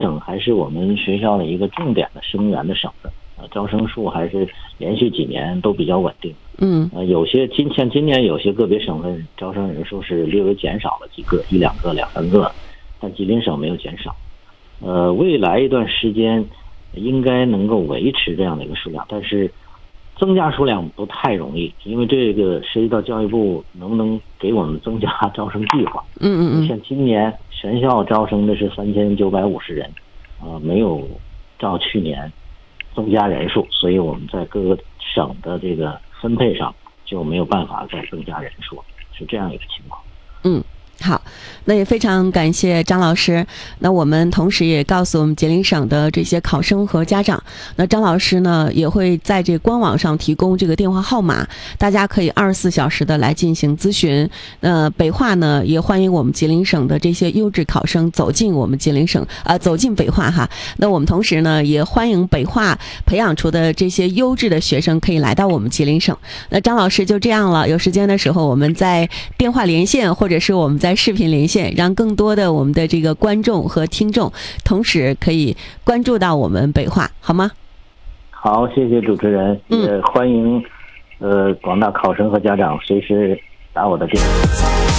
省还是我们学校的一个重点的生源的省份，招生数还是连续几年都比较稳定。有些像今年有些个别省份招生人数是略微减少了几个，一两个、两三个，但吉林省没有减少。未来一段时间应该能够维持这样的一个数量，但是增加数量不太容易，因为这个涉及到教育部能不能给我们增加招生计划。像今年全校招生的是3950人，没有照去年增加人数，所以我们在各个省的这个分配上就没有办法再增加人数，是这样一个情况。 好，那也非常感谢张老师。那我们同时也告诉我们吉林省的这些考生和家长，那张老师呢也会在这官网上提供这个电话号码，大家可以24小时的来进行咨询。北化呢也欢迎我们吉林省的这些优质考生走进我们吉林省，走进北化哈。那我们同时呢也欢迎北化培养出的这些优质的学生可以来到我们吉林省。那张老师就这样了，有时间的时候我们在电话连线，或者是我们在视频连线，让更多的我们的这个观众和听众同时可以关注到我们北化，好吗？ 好，谢谢主持人，也欢迎广大考生和家长随时打我的电话。